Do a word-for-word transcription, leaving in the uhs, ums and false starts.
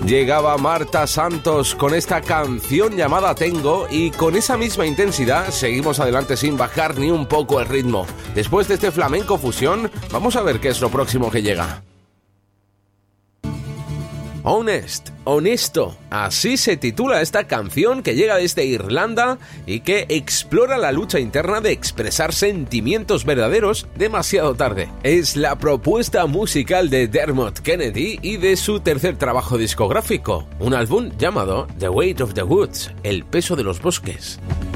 Llegaba Marta Santos con esta canción llamada Tengo y con esa misma intensidad seguimos adelante sin bajar ni un poco el ritmo. Después de este flamenco fusión, vamos a ver qué es lo próximo que llega. Honest, honesto, así se titula esta canción que llega desde Irlanda y que explora la lucha interna de expresar sentimientos verdaderos demasiado tarde. Es la propuesta musical de Dermot Kennedy y de su tercer trabajo discográfico, un álbum llamado The Weight of the Woods, El peso de los bosques.